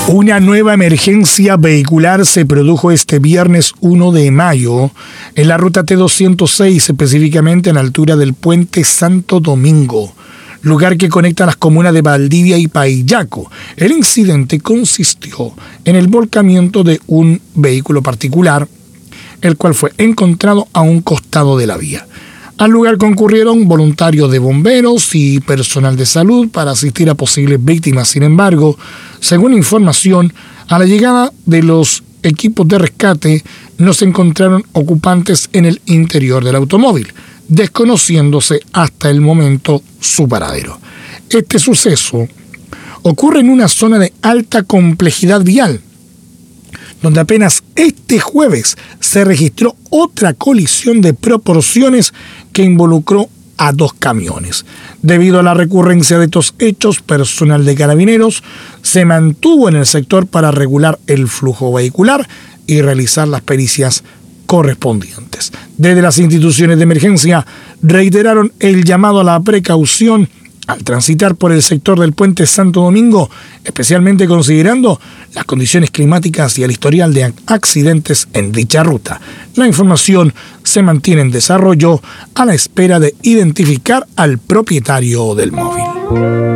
Una nueva emergencia vehicular se produjo este viernes 1 de mayo en la ruta T206, específicamente en la altura del puente Santo Domingo, lugar que conecta las comunas de Valdivia y Paillaco. El incidente consistió en el volcamiento de un vehículo particular, el cual fue encontrado a un costado de la vía. Al lugar concurrieron voluntarios de bomberos y personal de salud para asistir a posibles víctimas. Sin embargo, según información, a la llegada de los equipos de rescate no se encontraron ocupantes en el interior del automóvil, desconociéndose hasta el momento su paradero. Este suceso ocurre en una zona de alta complejidad vial, donde apenas este jueves se registró otra colisión de proporciones que involucró a 2 camiones. Debido a la recurrencia de estos hechos, personal de Carabineros se mantuvo en el sector para regular el flujo vehicular y realizar las pericias correspondientes. Desde las instituciones de emergencia reiteraron el llamado a la precaución al transitar por el sector del puente Santo Domingo, especialmente considerando las condiciones climáticas y el historial de accidentes en dicha ruta. La información se mantiene en desarrollo a la espera de identificar al propietario del móvil.